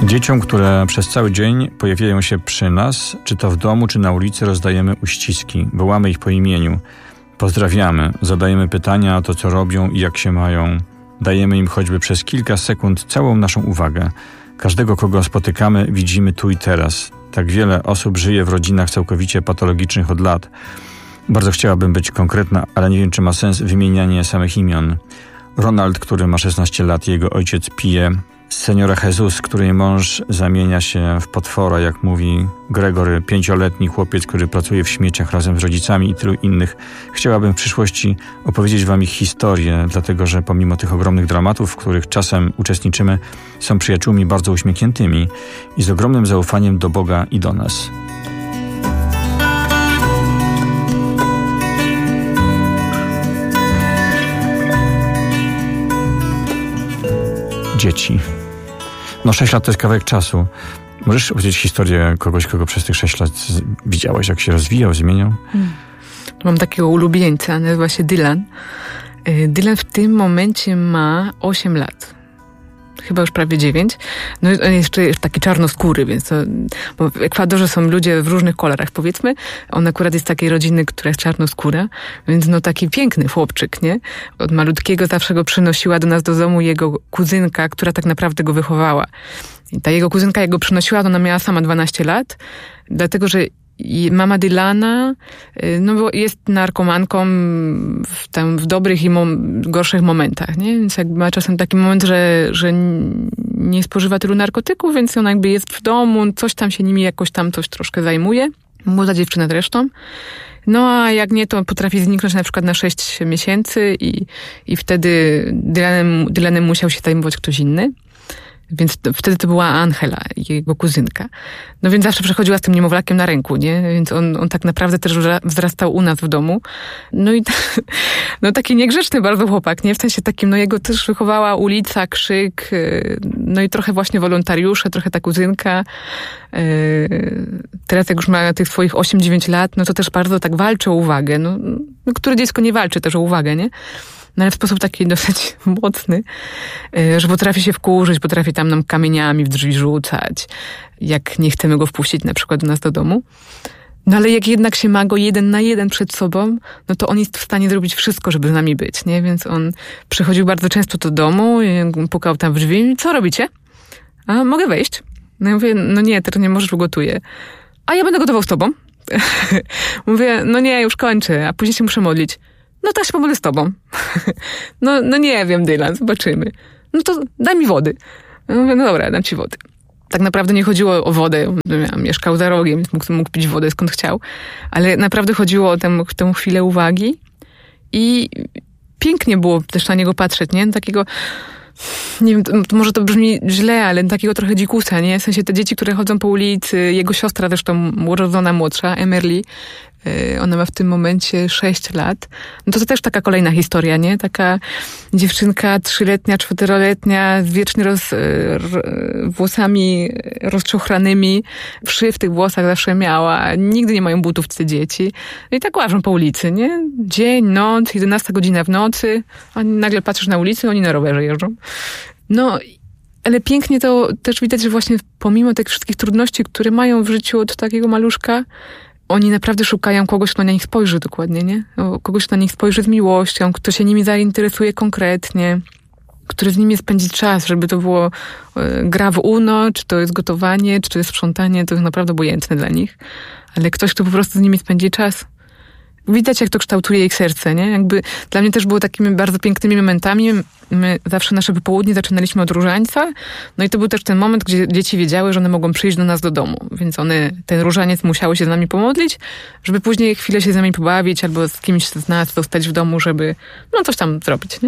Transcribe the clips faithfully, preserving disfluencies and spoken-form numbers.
Dzieciom, które przez cały dzień pojawiają się przy nas, czy to w domu, czy na ulicy, rozdajemy uściski, wołamy ich po imieniu, pozdrawiamy, zadajemy pytania o to, co robią i jak się mają. Dajemy im choćby przez kilka sekund całą naszą uwagę. Każdego, kogo spotykamy, widzimy tu i teraz. Tak wiele osób żyje w rodzinach całkowicie patologicznych od lat. Bardzo chciałabym być konkretna, ale nie wiem, czy ma sens wymienianie samych imion. Ronald, który ma szesnaście lat, jego ojciec pije. Seniora Jesus, której mąż zamienia się w potwora, jak mówi Gregory, pięcioletni chłopiec, który pracuje w śmieciach razem z rodzicami i tylu innych. Chciałabym w przyszłości opowiedzieć wam ich historię, dlatego że pomimo tych ogromnych dramatów, w których czasem uczestniczymy, są przyjaciółmi bardzo uśmiechniętymi i z ogromnym zaufaniem do Boga i do nas. Dzieci. No sześć lat to jest kawałek czasu. Możesz opowiedzieć historię kogoś, kogo przez tych sześć lat widziałeś, jak się rozwijał, zmieniał? Hmm. Mam takiego ulubieńca, nazywa się Dylan. Dylan w tym momencie ma osiem lat. Chyba już prawie dziewięć. No on jest jeszcze taki czarnoskóry, więc to, bo w Ekwadorze są ludzie w różnych kolorach, powiedzmy. On akurat jest takiej rodziny, która jest czarnoskóra, więc no taki piękny chłopczyk, nie? Od malutkiego zawsze go przynosiła do nas do domu jego kuzynka, która tak naprawdę go wychowała. I ta jego kuzynka, jak go przynosiła, to ona miała sama dwanaście lat, dlatego że i mama Dylana, no bo jest narkomanką w, tam, w dobrych i mom, gorszych momentach, nie? Więc jakby ma czasem taki moment, że, że nie spożywa tylu narkotyków, więc ona jakby jest w domu, coś tam się nimi jakoś tam coś troszkę zajmuje. Młoda dziewczyna zresztą. No a jak nie, to potrafi zniknąć na przykład na sześć miesięcy i, i wtedy Dylanem, Dylanem musiał się zajmować ktoś inny. Więc to, wtedy to była Angela, jego kuzynka. No więc zawsze przechodziła z tym niemowlakiem na ręku, nie? Więc on, on tak naprawdę też wzrastał u nas w domu. No i no taki niegrzeczny bardzo chłopak, nie? W sensie takim, no jego też wychowała ulica, krzyk, no i trochę właśnie wolontariusze, trochę ta kuzynka. Teraz jak już ma tych swoich osiem dziewięć lat, no to też bardzo tak walczy o uwagę. No, no które dziecko nie walczy też o uwagę, nie? No ale w sposób taki dosyć mocny, że potrafi się wkurzyć, potrafi tam nam kamieniami w drzwi rzucać, jak nie chcemy go wpuścić na przykład do nas do domu. No ale jak jednak się ma go jeden na jeden przed sobą, no to on jest w stanie zrobić wszystko, żeby z nami być, nie? Więc on przychodził bardzo często do domu, pukał tam w drzwi. Co robicie? A mogę wejść? No ja mówię, no nie, teraz nie możesz, bo gotuję. A ja będę gotował z tobą. Mówię, no nie, już kończę, a później się muszę modlić. No to się pomogę z tobą. No, no nie wiem, Dylan, zobaczymy. No to daj mi wody. No mówię, no dobra, dam ci wody. Tak naprawdę nie chodziło o wodę. Mieszkał za rogiem, więc mógł, mógł pić wodę skąd chciał. Ale naprawdę chodziło o tę, tę chwilę uwagi. I pięknie było też na niego patrzeć, nie? Takiego, nie wiem, to, może to brzmi źle, ale takiego trochę dzikusa, nie? W sensie te dzieci, które chodzą po ulicy, jego siostra zresztą urodzona młodsza, Emerly, ona ma w tym momencie sześć lat. No to, to też taka kolejna historia, nie? Taka dziewczynka trzyletnia, czteroletnia, z wiecznie roz, r, włosami rozczochranymi. Wszy w tych włosach zawsze miała. Nigdy nie mają butów te dzieci. No i tak łażą po ulicy, nie? Dzień, noc, jedenasta godzina w nocy. A nagle patrzysz na ulicę, oni na rowerze jeżdżą. No, ale pięknie to też widać, że właśnie pomimo tych wszystkich trudności, które mają w życiu od takiego maluszka, oni naprawdę szukają kogoś, kto na nich spojrzy dokładnie, nie? Kogoś, kto na nich spojrzy z miłością, kto się nimi zainteresuje konkretnie, który z nimi spędzi czas, żeby to było gra w Uno, czy to jest gotowanie, czy to jest sprzątanie, to jest naprawdę obojętne dla nich. Ale ktoś, kto po prostu z nimi spędzi czas. Widać, jak to kształtuje ich serce, nie? Jakby dla mnie też było takimi bardzo pięknymi momentami. My zawsze nasze popołudnie zaczynaliśmy od różańca. No i to był też ten moment, gdzie dzieci wiedziały, że one mogą przyjść do nas do domu. Więc one, ten różaniec musiały się z nami pomodlić, żeby później chwilę się z nami pobawić albo z kimś z nas zostać w domu, żeby no coś tam zrobić, nie?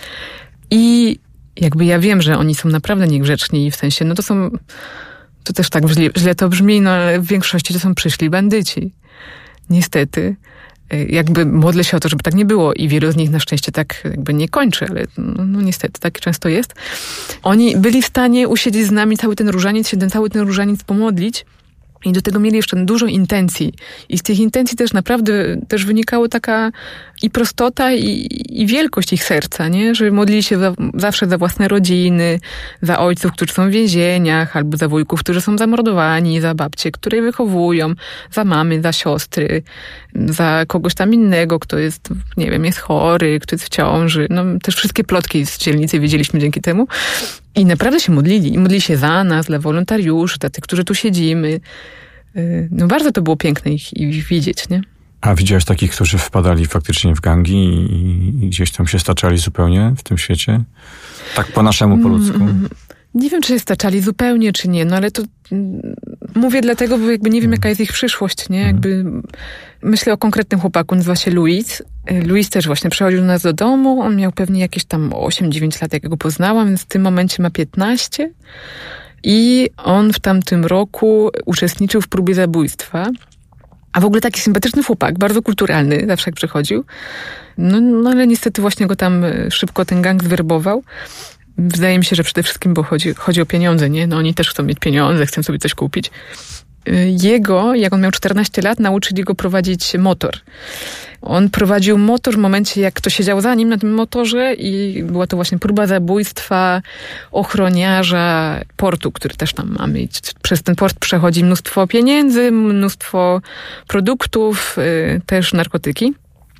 I jakby ja wiem, że oni są naprawdę niegrzeczni w sensie, no to są, to też tak źle, źle to brzmi, no ale w większości to są przyszli bandyci. Niestety. Jakby modlę się o to, żeby tak nie było i wielu z nich na szczęście tak jakby nie kończy, ale no, no niestety tak często jest. Oni byli w stanie usiedzieć z nami cały ten różaniec, się ten cały ten różaniec pomodlić I do tego mieli jeszcze dużo intencji. I z tych intencji też naprawdę też wynikało taka i prostota, i, i wielkość ich serca, nie? Że modlili się za, zawsze za własne rodziny, za ojców, którzy są w więzieniach, albo za wujków, którzy są zamordowani, za babcie, które wychowują, za mamy, za siostry, za kogoś tam innego, kto jest, nie wiem, jest chory, kto jest w ciąży. No też wszystkie plotki z dzielnicy wiedzieliśmy dzięki temu. I naprawdę się modlili. I modlili się za nas, dla wolontariuszy, dla tych, którzy tu siedzimy. No bardzo to było piękne ich, ich widzieć, nie? A widziałeś takich, którzy wpadali faktycznie w gangi i, i gdzieś tam się staczali zupełnie w tym świecie? Tak po naszemu, po ludzku. Mm, nie wiem, czy się staczali zupełnie, czy nie, no ale to mm, mówię dlatego, bo jakby nie wiem, jaka jest ich przyszłość, nie? Jakby mm. myślę o konkretnym chłopaku, nazywa się Luis. Luis też właśnie przychodził do nas do domu, on miał pewnie jakieś tam osiem dziewięć lat, jak go poznałam, więc w tym momencie ma piętnaście. I on w tamtym roku uczestniczył w próbie zabójstwa. A w ogóle taki sympatyczny chłopak, bardzo kulturalny, zawsze jak przychodził. No, no ale niestety właśnie go tam szybko ten gang zwerbował. Wydaje mi się, że przede wszystkim, bo chodzi, chodzi o pieniądze, nie? No oni też chcą mieć pieniądze, chcą sobie coś kupić. Jego, jak on miał czternaście lat, nauczyli go prowadzić motor. On prowadził motor w momencie, jak ktoś siedział za nim na tym motorze i była to właśnie próba zabójstwa ochroniarza portu, który też tam mamy. I przez ten port przechodzi mnóstwo pieniędzy, mnóstwo produktów, yy, też narkotyki.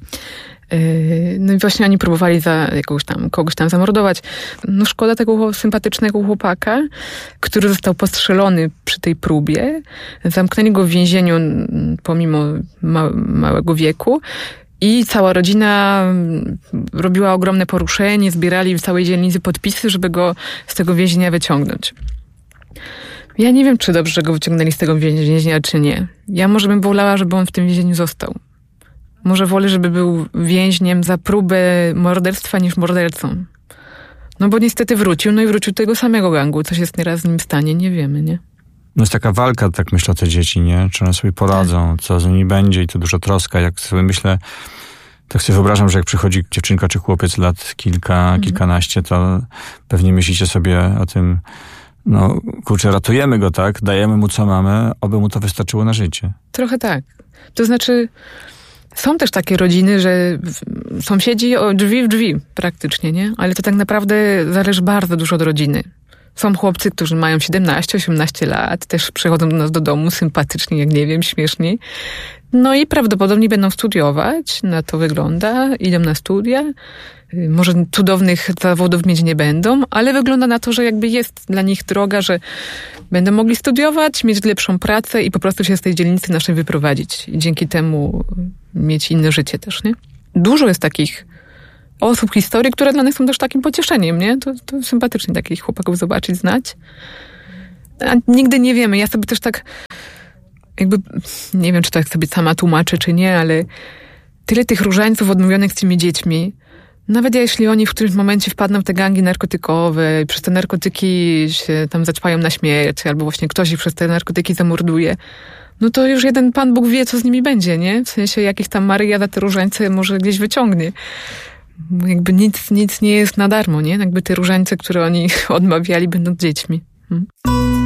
No i właśnie oni próbowali za jakąś tam, kogoś tam zamordować. No szkoda tego sympatycznego chłopaka, który został postrzelony przy tej próbie. Zamknęli go w więzieniu pomimo ma- małego wieku. I cała rodzina robiła ogromne poruszenie, zbierali w całej dzielnicy podpisy, żeby go z tego więzienia wyciągnąć. Ja nie wiem, czy dobrze go wyciągnęli z tego więzienia, czy nie. Ja może bym wolała, żeby on w tym więzieniu został. Może wolę, żeby był więźniem za próbę morderstwa niż mordercą. No bo niestety wrócił, no i wrócił do tego samego gangu. Co się nieraz z nim stanie, nie wiemy, nie? No jest taka walka, tak myślę o te dzieci, nie? Czy one sobie poradzą, tak. Co z nimi będzie i to dużo troska. Jak sobie myślę, tak sobie wyobrażam, że jak przychodzi dziewczynka czy chłopiec lat kilka, mhm. kilkanaście, to pewnie myślicie sobie o tym, no kurczę, ratujemy go, tak? Dajemy mu co mamy, oby mu to wystarczyło na życie. Trochę tak. To znaczy... Są też takie rodziny, że sąsiedzi o drzwi w drzwi praktycznie, nie? Ale to tak naprawdę zależy bardzo dużo od rodziny. Są chłopcy, którzy mają siedemnaście osiemnaście lat, też przychodzą do nas do domu sympatyczni, jak nie wiem, śmieszni. No i prawdopodobnie będą studiować, na to wygląda, idą na studia. Może cudownych zawodów mieć nie będą, ale wygląda na to, że jakby jest dla nich droga, że będą mogli studiować, mieć lepszą pracę i po prostu się z tej dzielnicy naszej wyprowadzić. I dzięki temu mieć inne życie też, nie? Dużo jest takich osób, historii, które dla nas są też takim pocieszeniem, nie? To, to sympatycznie takich chłopaków zobaczyć, znać. A nigdy nie wiemy. Ja sobie też tak jakby, nie wiem, czy tak sobie sama tłumaczę, czy nie, ale tyle tych różańców odmówionych z tymi dziećmi. Nawet jeśli oni w którymś momencie wpadną w te gangi narkotykowe, przez te narkotyki się tam zaćpają na śmierć, albo właśnie ktoś ich przez te narkotyki zamorduje, no to już jeden Pan Bóg wie, co z nimi będzie, nie? W sensie jakich tam Maryja za te różańce może gdzieś wyciągnie. Jakby nic, nic nie jest na darmo, nie? Jakby te różańce, które oni odmawiali, będąc dziećmi. Hmm?